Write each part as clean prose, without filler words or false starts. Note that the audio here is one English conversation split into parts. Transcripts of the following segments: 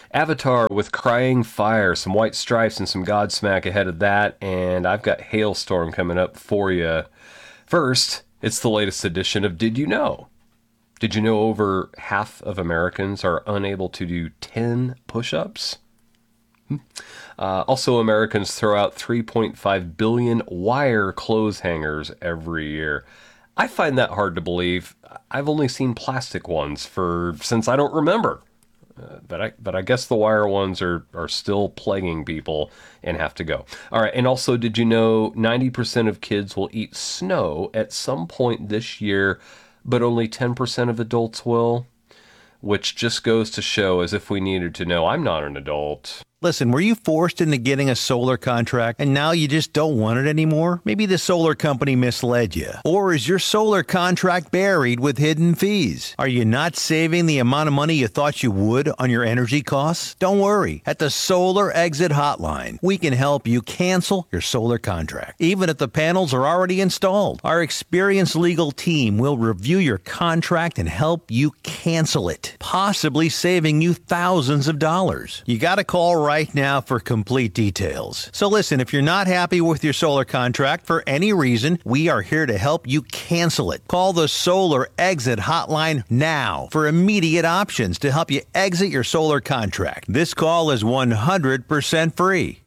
Avatar with Crying Fire, some White Stripes, and some Godsmack ahead of that. And I've got Hailstorm coming up for you. First, it's the latest edition of Did You Know? Did you know over half of Americans are unable to do 10 push-ups? Also, Americans throw out 3.5 billion wire clothes hangers every year. I find that hard to believe. I've only seen plastic ones since I don't remember. But I guess the wire ones are still plaguing people and have to go. All right, and also, did you know 90% of kids will eat snow at some point this year, but only 10% of adults will? Which just goes to show, as if we needed to know, I'm not an adult. Listen, were you forced into getting a solar contract and now you just don't want it anymore? Maybe the solar company misled you. Or is your solar contract buried with hidden fees? Are you not saving the amount of money you thought you would on your energy costs? Don't worry. At the Solar Exit Hotline, we can help you cancel your solar contract, even if the panels are already installed. Our experienced legal team will review your contract and help you cancel it, possibly saving you thousands of dollars. You got to call right now for complete details. So listen, if you're not happy with your solar contract for any reason, we are here to help you cancel it. Call the Solar Exit Hotline now for immediate options to help you exit your solar contract. This call is 100% free.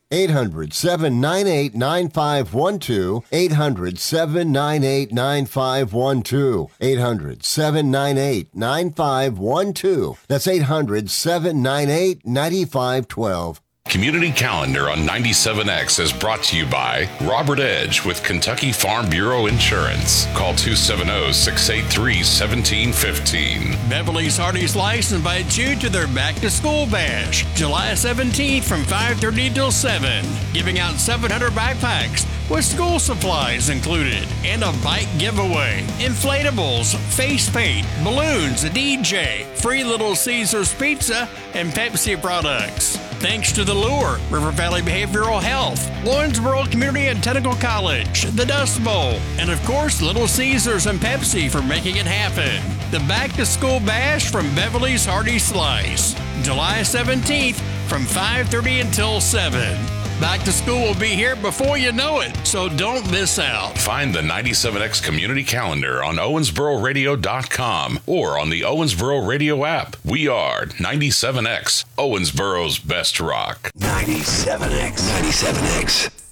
800-798-9512. 800-798-9512. 800-798-9512. That's 800-798-9512. Community Calendar on 97X is brought to you by Robert Edge with Kentucky Farm Bureau Insurance. Call 270-683-1715. Beverly's Hardy Slice invites you to their Back to School Bash, July 17th from 5:30 till 7. Giving out 700 backpacks with school supplies included and a bike giveaway. Inflatables, face paint, balloons, a DJ, free Little Caesars pizza, and Pepsi products. Thanks to The Lure, River Valley Behavioral Health, Lawrenceburg Community and Technical College, the Dust Bowl, and of course Little Caesars and Pepsi for making it happen. The Back to School Bash from Beverly's Hardy Slice, July 17th from 5:30 until 7. Back to school will be here before you know it, so don't miss out. Find the 97X Community Calendar on owensbororadio.com or on the Owensboro Radio app. We are 97X, Owensboro's best rock. 97X.